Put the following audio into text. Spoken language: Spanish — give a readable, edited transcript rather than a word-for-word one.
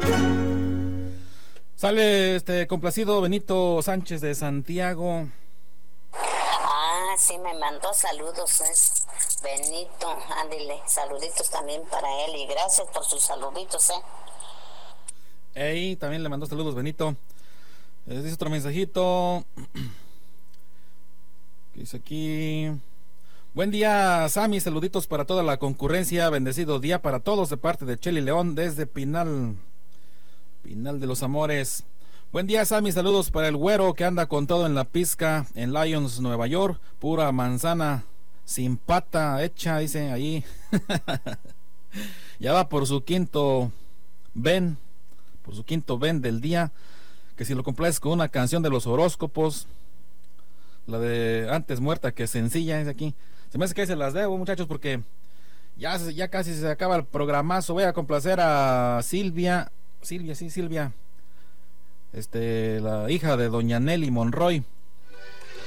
Sale complacido Benito Sánchez de Santiago. Ah, sí, me mandó saludos, es Benito, ándale, saluditos también para él y gracias por sus saluditos, Ey, también le mandó saludos Benito. Dice otro mensajito. ¿Qué dice aquí? Buen día, Sammy, saluditos para toda la concurrencia, bendecido día para todos de parte de Chely León desde Pinal de los Amores. Buen día, Sammy, saludos para el güero que anda con todo en la pizca en Lyons, Nueva York, pura manzana sin pata hecha, dice ahí. Ya va por su quinto Ben del día, que si lo complaces con una canción de los horóscopos, la de antes muerta que sencilla, es aquí. Se me hace que se las debo, muchachos, porque ya casi se acaba el programazo. Voy a complacer a Silvia, la hija de doña Nelly Monroy.